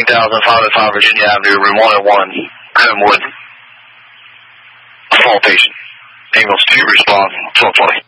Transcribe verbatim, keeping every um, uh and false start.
thousand five oh five Virginia Avenue, room one oh one, Homewood. Assault patient. Ambulance two, respond, twelve twenty.